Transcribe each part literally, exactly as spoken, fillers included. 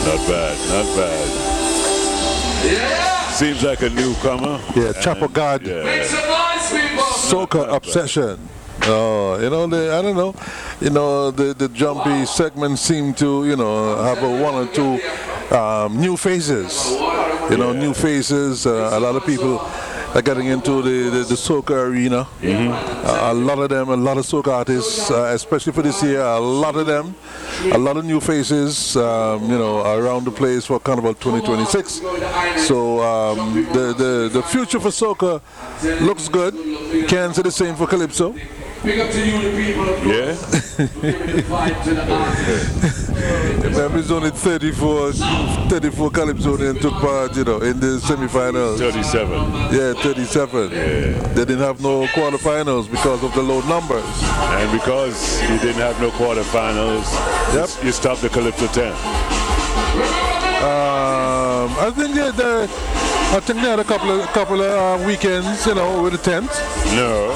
Not bad, not bad. Yeah. Seems like a newcomer. Yeah, Chapel God. Yeah. Make some noise, people. Soca Obsession. Oh, you know, the, I don't know. You know, the, the jumpy segments seem to, you know, have a one or two um, new faces. You know, new faces. Uh, a lot of people are getting into the, the, the soca arena. Mm-hmm. Uh, a lot of them, a lot of soca artists, uh, especially for this year, a lot of them, a lot of new faces, um, you know, around the place for Carnival twenty twenty-six. So um, the, the, the future for soca looks good. Can't say the same for Calypso. Big up to you, the people. Yeah. Remember, it's only thirty-four, thirty-four Calypso and took part, you know, in the semifinals. thirty-seven. Yeah, thirty-seven. Yeah. They didn't have no quarterfinals because of the low numbers. And because you didn't have no quarterfinals, Yep. you stopped the Calypso ten. Um, I think they, they, I think they had a couple of couple of uh, weekends, you know, with the tent. No.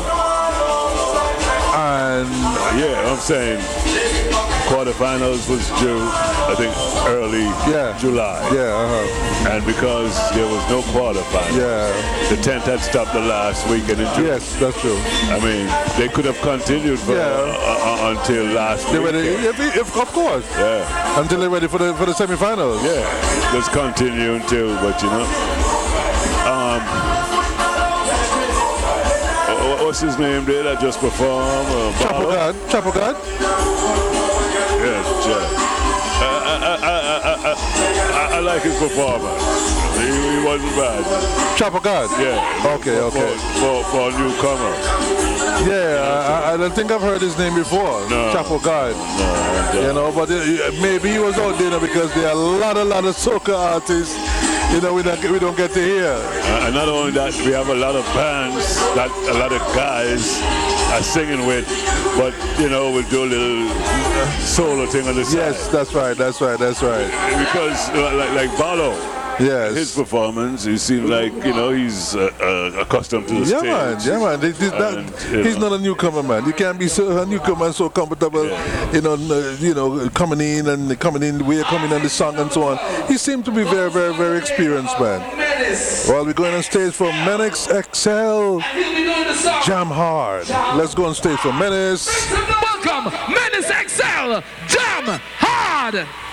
And Yeah, I'm saying quarterfinals was due, I think, early Yeah. July. yeah, uh-huh. And because there was no quarterfinals, yeah, the tent had stopped the last weekend in June. yes, that's true. I mean, they could have continued for, Yeah. uh, uh, until last They were weekend. ready, if, if, of course, Yeah, until they're ready for the for the semifinals. yeah. Just continue until, but you know. Um, wha- what's his name there that just performed? Uh, Chapel Barlow? God, Chapel God. Yes, Jeff. I, I, I, I, I, I, I like his performance. He, he wasn't bad. Chapel God. Yeah. Okay, for, okay. For, for, for a newcomer. Yeah, I, I don't think I've heard his name before. No. Chapel God. No, You know, but uh, maybe he was out there because there are a lot, a lot of soca artists. You know, we don't we don't get to hear. Uh, and not only that, we have a lot of bands that a lot of guys are singing with, but you know, we'll do a little solo thing on the side. Yes, that's right, that's right, that's right. Because uh, like like Barlow, Yes. his performance, he seems like, you know, he's uh, uh, accustomed to the Yeah, stage. man, yeah, man. This- this- that- And, you he's know. not a newcomer, man. You can't be so a newcomer and so comfortable, you know, n- you know, coming in and coming in, the way you're coming in the song and so on. He seemed to be very, very, very experienced, man. Menace. Well, we're going on stage for Menace X L, He'll be doing the song. Jam Hard. Let's go on stage for Menace. Welcome, Menace X L, Jam Hard.